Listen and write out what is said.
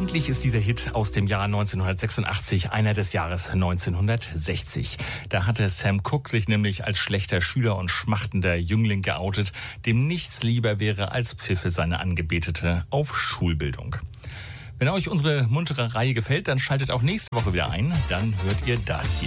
Eigentlich ist dieser Hit aus dem Jahr 1986 einer des Jahres 1960. Da hatte Sam Cooke sich nämlich als schlechter Schüler und schmachtender Jüngling geoutet, dem nichts lieber wäre als Pfiffe seine Angebetete auf Schulbildung. Wenn euch unsere muntere Reihe gefällt, dann schaltet auch nächste Woche wieder ein. Dann hört ihr das hier.